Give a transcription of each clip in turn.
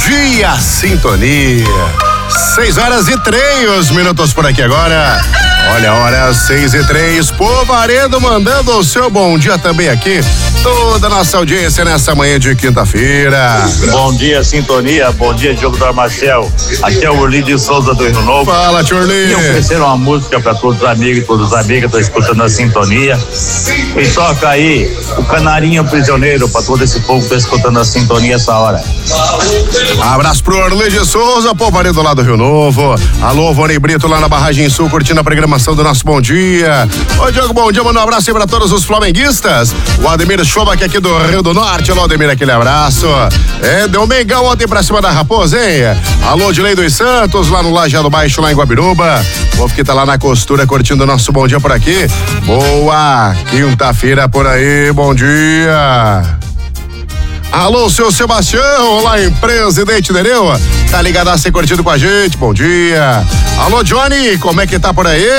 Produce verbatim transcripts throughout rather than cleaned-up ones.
dia, sintonia. Seis horas e três minutos por aqui agora. Olha a hora, seis e três. Povaredo mandando o seu bom dia também aqui. Toda a nossa audiência nessa manhã de quinta-feira. Bom dia, sintonia. Bom dia, Diogo do Marcel. Aqui é o Urli de Souza do Rio Novo. Fala, tio Urli. E ofereceram uma música para todos os amigos e todas as amigas que estão escutando a sintonia. E toca aí o Canarinho Prisioneiro para todo esse povo que está escutando a sintonia essa hora. Abraço pro Urli de Souza, Povaredo lá do Rio Novo. Alô, Vonei Brito lá na Barragem Sul, curtindo a programação do nosso Bom Dia. Ô, Diogo, bom dia, manda um abraço aí pra todos os flamenguistas. O Ademir Schobach aqui do Rio do Norte. Alô, Ademir, aquele abraço. É, deu um mengão ontem pra cima da Raposa, hein? Alô, Dilei dos Santos, lá no Lajeado Baixo, lá em Guabiruba. O povo que tá lá na costura, curtindo o nosso Bom Dia por aqui. Boa quinta-feira por aí, bom dia. Alô, seu Sebastião, lá em Presidente Nereu, tá ligado a ser curtido com a gente, bom dia. Alô, Johnny, como é que tá por aí?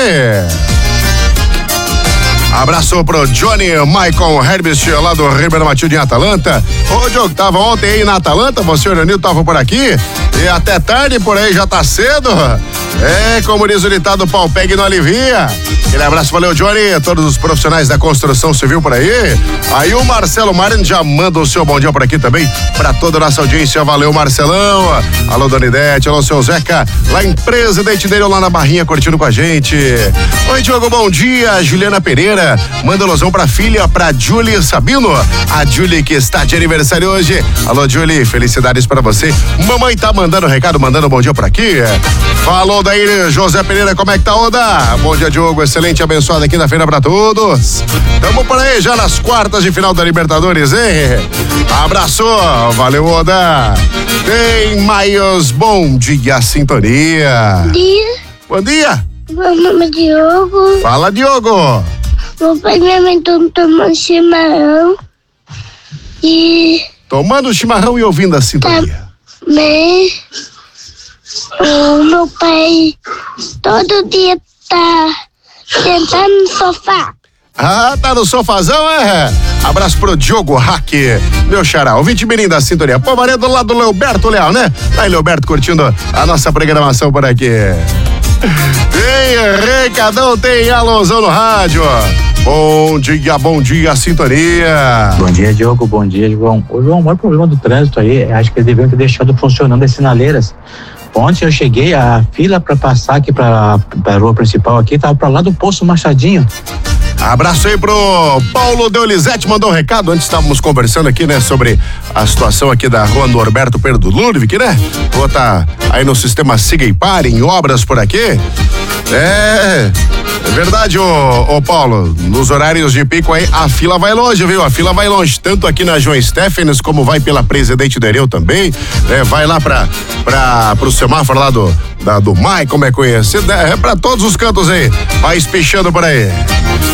Abraço pro Johnny Michael Herbst, lá do Ribeirão Matilde em Atalanta. Ô, Diogo, tava ontem aí na Atalanta, você e o Leonil tava por aqui, e até tarde por aí, já tá cedo. É, como diz o ditado, o pau pega e não alivia. Aquele abraço, valeu, Johnny, todos os profissionais da construção civil por aí. Aí o Marcelo Marin já manda o seu bom dia por aqui também, pra toda a nossa audiência, valeu, Marcelão. Alô, Dona Idete, alô, seu Zeca, lá em Presidente dele, lá na Barrinha, curtindo com a gente. Oi, Diogo, bom dia, Juliana Pereira, manda alusão pra filha, pra Julie Sabino, a Julie que está de aniversário hoje. Alô, Julie, felicidades pra você. Mamãe tá mandando recado, mandando bom dia por aqui. Falou daí, José Pereira, como é que tá, Oda? Bom dia, Diogo, excelente, abençoada quinta-feira pra todos. Tamo por aí já nas quartas de final da Libertadores, hein? Abraço, valeu, Oda. Tem mais bom dia, sintonia. Bom dia. Bom dia. Meu nome é Diogo. Fala, Diogo. Meu pai e minha mãe estão tomando chimarrão. E Tomando chimarrão e ouvindo a sintonia. também o meu pai todo dia tá sentado no sofá. Ah, tá no sofazão, é? Abraço pro Diogo Hack, meu xará, ouvinte menino da sintonia. Povaredo lá do Leoberto Leal, né? Tá aí, Leoberto, curtindo a nossa programação por aqui. Tem recadão, tem alusão no rádio. Bom dia, bom dia, sintonia. Bom dia, Diogo, bom dia, João. Ô, João, o maior problema do trânsito aí, acho que eles deveriam ter deixado funcionando as sinaleiras. Ontem eu cheguei, a fila para passar aqui para a rua principal aqui, tava para lá do Poço Machadinho. Abraço aí pro Paulo Deolizete, mandou um recado, antes estávamos conversando aqui, né, sobre a situação aqui da rua Norberto Pedro Ludwig, né? Rua tá aí no sistema Siga e Pare, em obras por aqui. É, é verdade, ô, ô Paulo, nos horários de pico aí, a fila vai longe, viu? A fila vai longe, tanto aqui na João Stephens, como vai pela Presidente Nereu também, né? Vai lá pra, pra, pro semáforo lá do, da, do M A I, como é conhecido, é pra todos os cantos aí, vai espichando por aí.